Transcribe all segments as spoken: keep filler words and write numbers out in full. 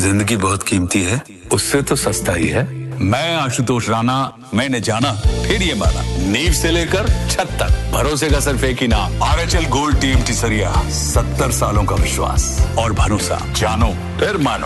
जिंदगी बहुत कीमती है, उससे तो सस्ता ही है। मैं आशुतोष राणा, मैंने जाना फिर ये माना, नींव से लेकर छत तक भरोसे का सिर्फ एक ही नाम, आरएचएल गोल्ड टीम टिसरिया। सत्तर सालों का विश्वास और भरोसा, जानो फिर मानो।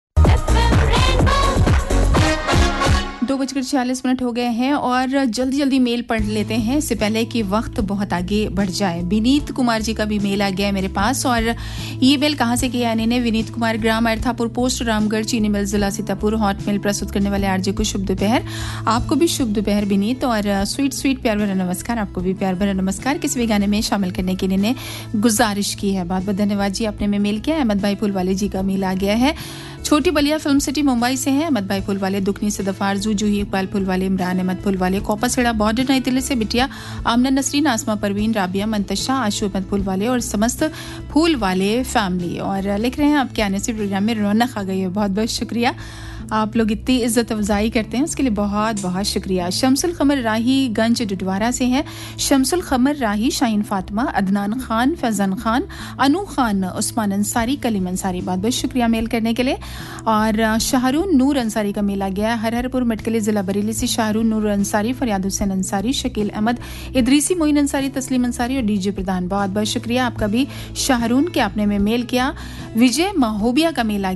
दो बजकर छियालीस मिनट हो गए हैं और जल्दी जल्दी मेल पढ़ लेते हैं इससे पहले कि वक्त बहुत आगे बढ़ जाए। विनीत कुमार जी का भी मेल आ गया है मेरे पास और ये मेल कहाँ से किया है इन्होंने? विनीत कुमार, ग्राम अर्थापुर, पोस्ट रामगढ़, चीनी मिल, जिला सीतापुर। हॉट मेल प्रस्तुत करने वाले आरजे को शुभ दोपहर। आपको भी शुभ दोपहर विनीत, और स्वीट स्वीट प्यार भरा नमस्कार। आपको भी प्यार भरा नमस्कार। किसी भी गाने में शामिल करने के लिए इन्होंने गुजारिश की है। बहुत बहुत धन्यवाद जी, आपने में मेल किया। अहमद भाई फुलवाले जी का मेल आ गया है। छोटी बलिया फिल्म सिटी मुंबई से है अहमद भाई फुलवाले, दुखनी सदफ आरजू, जूही इकबाल फुलवाले, इमरान अहमद फुलवाले, कोपासेड़ा बॉर्डर नई दिल्ली से बिटिया आमना नसरीन, आसमा परवीन, राबिया मंतशा, आशु अहमद फुलवाले और समस्त फूल वाले फैमिली। और लिख रहे हैं आपके आने से प्रोग्राम में रौनक आ गई है। बहुत बहुत शुक्रिया, आप लोग इतनी इज्जत अफजाई करते हैं उसके लिए बहुत बहुत शुक्रिया। शमसुल खमर राही गंज डुडवारा से हैं। शमसुल खमर राही, शाहीन फातिमा, अदनान खान, फैजान खान, अनु खान, उस्मान अंसारी, कलीम अंसारी, बहुत बहुत शुक्रिया मेल करने के लिए। और शाहरून नूर अंसारी का मेल आ गया। हरहरपुर मटकली, जिला बरेली से शाहरून नूर अंसारी, फरियाद हुसैन अंसारी, शकील अहमद, इदरीसी मोइन अंसारी, तस्लीम अंसारी और डीजे प्रधान, बहुत बहुत शुक्रिया आपका भी शाहरून के आपने में मेल किया। विजय महोबिया का मेल आ